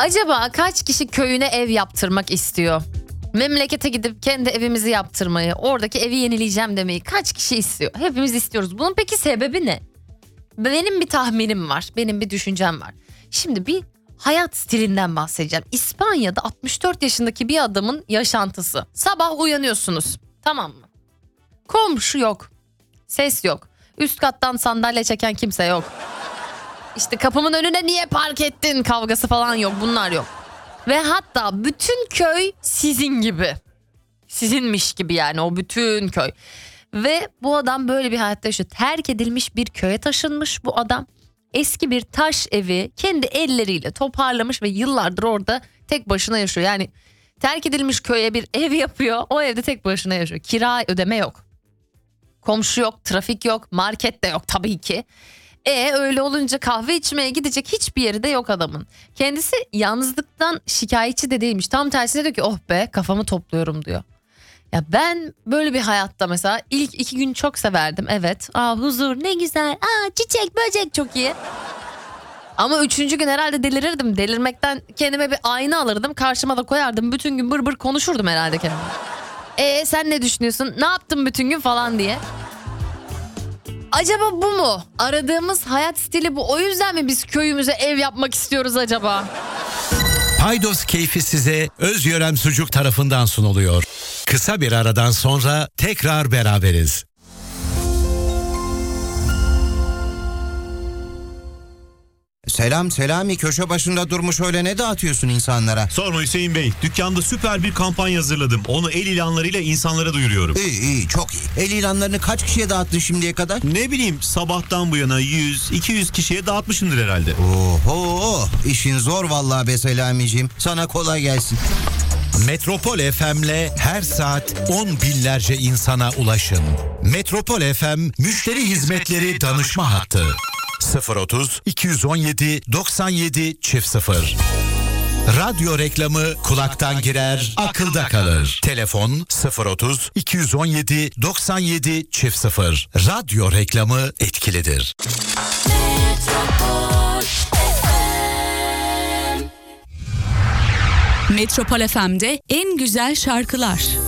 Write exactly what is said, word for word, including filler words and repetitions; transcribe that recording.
Acaba kaç kişi köyüne ev yaptırmak istiyor? Memlekete gidip kendi evimizi yaptırmayı, oradaki evi yenileyeceğim demeyi kaç kişi istiyor? Hepimiz istiyoruz. Bunun peki sebebi ne? Benim bir tahminim var, benim bir düşüncem var. Şimdi bir hayat stilinden bahsedeceğim. İspanya'da altmış dört yaşındaki bir adamın yaşantısı. Sabah uyanıyorsunuz, tamam mı? Komşu yok, ses yok, üst kattan sandalye çeken kimse yok. İşte kapımın önüne niye park ettin kavgası falan yok, bunlar yok. Ve hatta bütün köy sizin gibi. Sizinmiş gibi yani, o bütün köy. Ve bu adam böyle bir hayatta yaşıyor. Terk edilmiş bir köye taşınmış bu adam. Eski bir taş evi kendi elleriyle toparlamış ve yıllardır orada tek başına yaşıyor. Yani terk edilmiş köye bir ev yapıyor. O evde tek başına yaşıyor. Kira ödeme yok. Komşu yok, trafik yok, market de yok tabii ki. E öyle olunca kahve içmeye gidecek hiçbir yeri de yok adamın. Kendisi yalnızlıktan şikayetçi de değilmiş. Tam tersine diyor ki oh be kafamı topluyorum diyor. Ya ben böyle bir hayatta mesela ilk iki gün çok severdim, evet. Aa huzur ne güzel, aa çiçek böcek çok iyi. Ama üçüncü gün herhalde delirirdim. Delirmekten kendime bir ayna alırdım, karşıma da koyardım. Bütün gün bır bır konuşurdum herhalde kendime. E sen ne düşünüyorsun, ne yaptın bütün gün falan diye. Acaba bu mu? Aradığımız hayat stili bu. O yüzden mi biz köyümüze ev yapmak istiyoruz acaba? Paydos keyfi size Özyörem Sucuk tarafından sunuluyor. Kısa bir aradan sonra tekrar beraberiz. Selam Selami, köşe başında durmuş öyle ne dağıtıyorsun insanlara? Sorma Hüseyin Bey, dükkanda süper bir kampanya hazırladım. Onu el ilanlarıyla insanlara duyuruyorum. İyi iyi, çok iyi. El ilanlarını kaç kişiye dağıttın şimdiye kadar? Ne bileyim, sabahtan bu yana yüz iki yüz kişiye dağıtmışımdır herhalde. Oho, işin zor vallahi be Selamiciğim. Sana kolay gelsin. Metropol F M'le her saat on binlerce insana ulaşın. Metropol F M müşteri hizmetleri danışma hattı. sıfır otuz iki yüz on yedi doksan yedi çift sıfır. Radyo reklamı kulaktan girer, akılda kalır. Telefon sıfır otuz iki yüz on yedi doksan yedi çift sıfır. Radyo reklamı etkilidir. Metropol F M'de en güzel şarkılar.